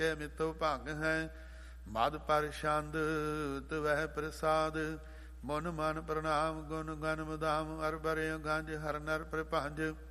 ਮਿਤੋ ਭੰਗ ਹੈ। ਮਦ ਪਰ ਛੰਦ ਤਵਹਿ ਪ੍ਰਸਾਦ। ਮਨ ਮਨ ਪ੍ਰਣਾਮ ਗੁਣ ਗਨ ਮੁਦਾਮ। ਅਰ ਬਰਿ ਗੰਜ ਹਰ ਨਰ ਪ੍ਰਪੰਜ।